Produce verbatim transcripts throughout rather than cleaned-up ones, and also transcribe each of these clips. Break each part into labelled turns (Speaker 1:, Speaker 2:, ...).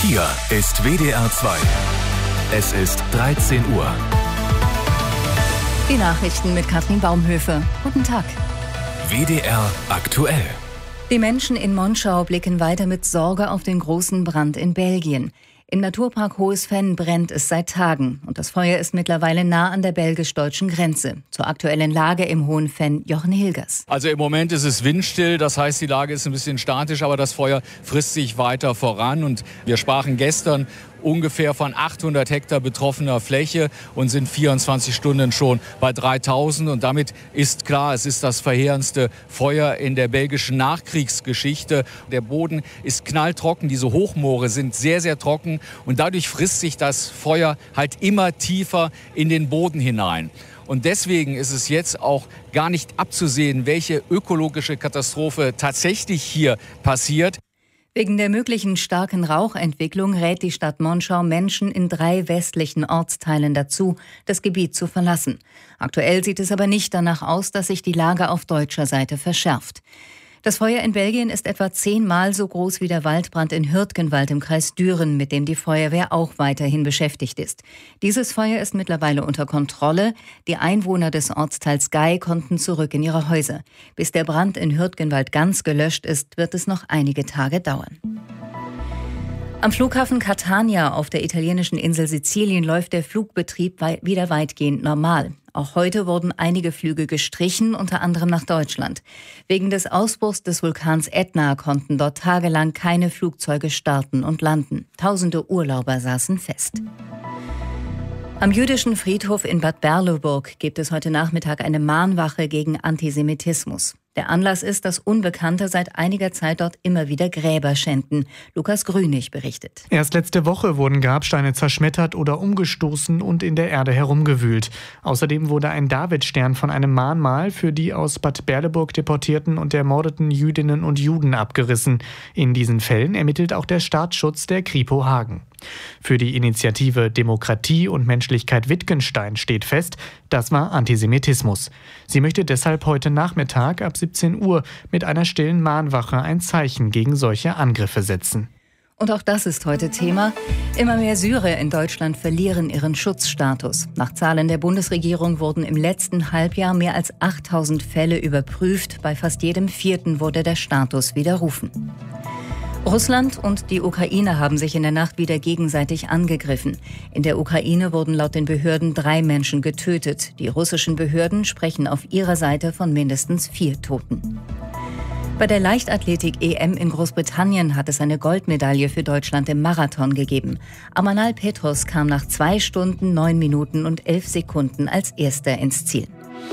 Speaker 1: Hier ist W D R zwei. Es ist dreizehn Uhr.
Speaker 2: Die Nachrichten mit Katrin Baumhöfe. Guten Tag.
Speaker 1: W D R aktuell.
Speaker 2: Die Menschen in Monschau blicken weiter mit Sorge auf den großen Brand in Belgien. Im Naturpark Hohes Venn brennt es seit Tagen und das Feuer ist mittlerweile nah an der belgisch-deutschen Grenze. Zur aktuellen Lage im Hohen Venn, Jochen Hilgers.
Speaker 3: Also im Moment ist es windstill, das heißt, die Lage ist ein bisschen statisch, aber das Feuer frisst sich weiter voran. Und wir sprachen gestern ungefähr von achthundert Hektar betroffener Fläche und sind vierundzwanzig Stunden schon bei dreitausend. Und damit ist klar, es ist das verheerendste Feuer in der belgischen Nachkriegsgeschichte. Der Boden ist knalltrocken, diese Hochmoore sind sehr, sehr trocken und dadurch frisst sich das Feuer halt immer tiefer in den Boden hinein. Und deswegen ist es jetzt auch gar nicht abzusehen, welche ökologische Katastrophe tatsächlich hier passiert.
Speaker 2: Wegen der möglichen starken Rauchentwicklung rät die Stadt Monschau Menschen in drei westlichen Ortsteilen dazu, das Gebiet zu verlassen. Aktuell sieht es aber nicht danach aus, dass sich die Lage auf deutscher Seite verschärft. Das Feuer in Belgien ist etwa zehnmal so groß wie der Waldbrand in Hürtgenwald im Kreis Düren, mit dem die Feuerwehr auch weiterhin beschäftigt ist. Dieses Feuer ist mittlerweile unter Kontrolle. Die Einwohner des Ortsteils Gei konnten zurück in ihre Häuser. Bis der Brand in Hürtgenwald ganz gelöscht ist, wird es noch einige Tage dauern. Am Flughafen Catania auf der italienischen Insel Sizilien läuft der Flugbetrieb wieder weitgehend normal. Auch heute wurden einige Flüge gestrichen, unter anderem nach Deutschland. Wegen des Ausbruchs des Vulkans Ätna konnten dort tagelang keine Flugzeuge starten und landen. Tausende Urlauber saßen fest. Am jüdischen Friedhof in Bad Berleburg gibt es heute Nachmittag eine Mahnwache gegen Antisemitismus. Der Anlass ist, dass Unbekannte seit einiger Zeit dort immer wieder Gräber schänden. Lukas Grünig berichtet.
Speaker 4: Erst letzte Woche wurden Grabsteine zerschmettert oder umgestoßen und in der Erde herumgewühlt. Außerdem wurde ein Davidstern von einem Mahnmal für die aus Bad Berleburg deportierten und ermordeten Jüdinnen und Juden abgerissen. In diesen Fällen ermittelt auch der Staatsschutz der Kripo Hagen. Für die Initiative Demokratie und Menschlichkeit Wittgenstein steht fest, das war Antisemitismus. Sie möchte deshalb heute Nachmittag ab siebzehn Uhr mit einer stillen Mahnwache ein Zeichen gegen solche Angriffe setzen.
Speaker 2: Und auch das ist heute Thema. Immer mehr Syrer in Deutschland verlieren ihren Schutzstatus. Nach Zahlen der Bundesregierung wurden im letzten Halbjahr mehr als achttausend Fälle überprüft. Bei fast jedem vierten wurde der Status widerrufen. Russland und die Ukraine haben sich in der Nacht wieder gegenseitig angegriffen. In der Ukraine wurden laut den Behörden drei Menschen getötet. Die russischen Behörden sprechen auf ihrer Seite von mindestens vier Toten. Bei der Leichtathletik-E M in Großbritannien hat es eine Goldmedaille für Deutschland im Marathon gegeben. Amanal Petros kam nach zwei Stunden, neun Minuten und elf Sekunden als Erster ins Ziel.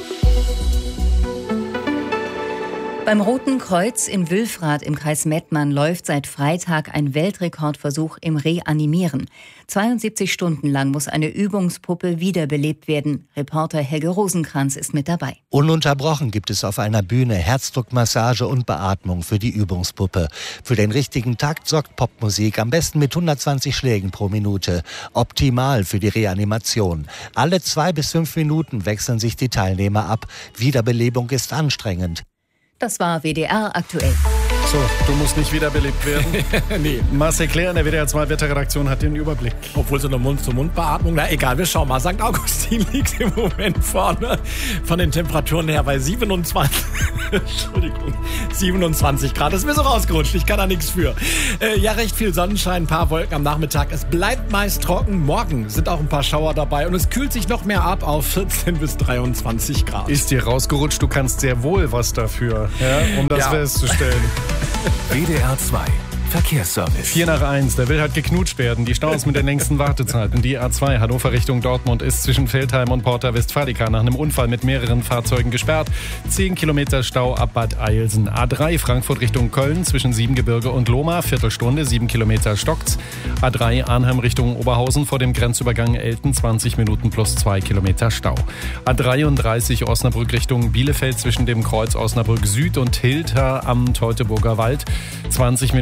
Speaker 2: Beim Roten Kreuz in Wülfrath im Kreis Mettmann läuft seit Freitag ein Weltrekordversuch im Reanimieren. zweiundsiebzig Stunden lang muss eine Übungspuppe wiederbelebt werden. Reporter Helge Rosenkranz ist mit dabei.
Speaker 5: Ununterbrochen gibt es auf einer Bühne Herzdruckmassage und Beatmung für die Übungspuppe. Für den richtigen Takt sorgt Popmusik, am besten mit hundertzwanzig Schlägen pro Minute. Optimal für die Reanimation. Alle zwei bis fünf Minuten wechseln sich die Teilnehmer ab. Wiederbelebung ist anstrengend.
Speaker 2: Das war W D R aktuell.
Speaker 6: So, du musst nicht wiederbelebt werden.
Speaker 3: Nee.
Speaker 6: Marcel Claire in der W D R zwei Wetterredaktion hat den Überblick.
Speaker 7: Obwohl so eine Mund-zu-Mund-Beatmung, na egal, wir schauen mal. Sankt Augustin liegt im Moment vorne von den Temperaturen her bei siebenundzwanzig. Entschuldigung, siebenundzwanzig Grad. Das ist mir so rausgerutscht, ich kann da nichts für. Äh, ja, recht viel Sonnenschein, ein paar Wolken am Nachmittag. Es bleibt meist trocken. Morgen sind auch ein paar Schauer dabei und es kühlt sich noch mehr ab auf vierzehn bis dreiundzwanzig Grad.
Speaker 6: Ist dir rausgerutscht, du kannst sehr wohl was dafür, ja, um das
Speaker 7: Ja.
Speaker 6: festzustellen.
Speaker 1: W D R zwei. Verkehrsservice.
Speaker 6: vier nach eins, der will halt geknutscht werden. Die Staus mit den längsten Wartezeiten. Die A zwei Hannover Richtung Dortmund ist zwischen Veltheim und Porta Westfalica nach einem Unfall mit mehreren Fahrzeugen gesperrt. zehn Kilometer Stau ab Bad Eilsen. A drei Frankfurt Richtung Köln zwischen Siebengebirge und Lohmar. Viertelstunde, sieben Kilometer stockt's. A drei Arnhem Richtung Oberhausen vor dem Grenzübergang Elten. zwanzig Minuten plus zwei Kilometer Stau. A dreiunddreißig Osnabrück Richtung Bielefeld zwischen dem Kreuz Osnabrück Süd und Hilter am Teutoburger Wald. zwanzig Minuten plus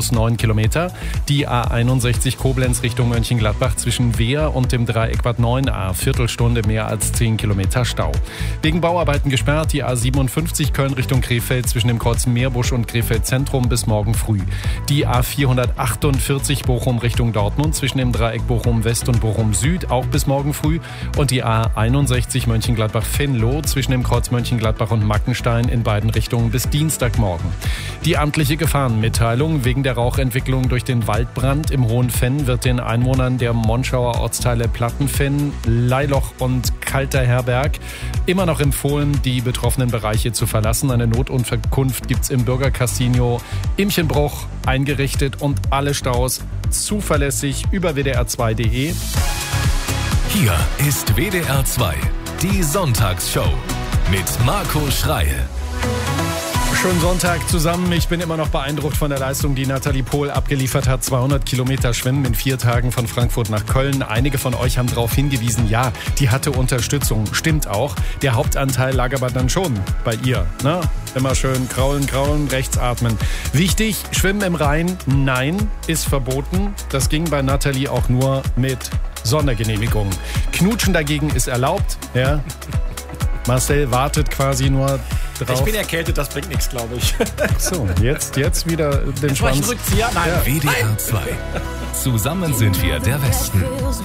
Speaker 6: plus neun Kilometer. Die A einundsechzig Koblenz Richtung Mönchengladbach zwischen Wehr und dem Dreieck Bad Neuenahr. Viertelstunde mehr als zehn Kilometer Stau. Wegen Bauarbeiten gesperrt die A siebenundfünfzig Köln Richtung Krefeld zwischen dem Kreuz Meerbusch und Krefeld Zentrum bis morgen früh. Die A vierhundertachtundvierzig Bochum Richtung Dortmund zwischen dem Dreieck Bochum West und Bochum Süd auch bis morgen früh. Und die A einundsechzig Mönchengladbach-Venlo zwischen dem Kreuz Mönchengladbach und Mackenstein in beiden Richtungen bis Dienstagmorgen. Die amtliche Gefahrenmitteilung: Wegen der Rauchentwicklung durch den Waldbrand im Hohen Venn wird den Einwohnern der Monschauer Ortsteile Plattenfenn, Leiloch und Kalterherberg immer noch empfohlen, die betroffenen Bereiche zu verlassen. Eine Notunterkunft gibt es im Bürgercasino Imchenbruch eingerichtet und alle Staus zuverlässig über w d r zwei punkt d e.
Speaker 1: Hier ist W D R zwei, die Sonntagsshow mit Marco Schreil.
Speaker 6: Schönen Sonntag zusammen. Ich bin immer noch beeindruckt von der Leistung, die Nathalie Pohl abgeliefert hat. zweihundert Kilometer Schwimmen in vier Tagen von Frankfurt nach Köln. Einige von euch haben darauf hingewiesen, ja, die hatte Unterstützung. Stimmt auch. Der Hauptanteil lag aber dann schon bei ihr. Ne? Immer schön kraulen, kraulen, rechts atmen. Wichtig, Schwimmen im Rhein, nein, ist verboten. Das ging bei Nathalie auch nur mit Sondergenehmigung. Knutschen dagegen ist erlaubt. Ja. Marcel wartet quasi nur drauf.
Speaker 7: Ich bin erkältet, das bringt nichts, glaube ich.
Speaker 6: So, jetzt, jetzt wieder den
Speaker 7: Schwanz.
Speaker 6: Schwanz.
Speaker 7: Rückzieher? Nein.
Speaker 1: W D R zwei. Zusammen sind wir der Westen.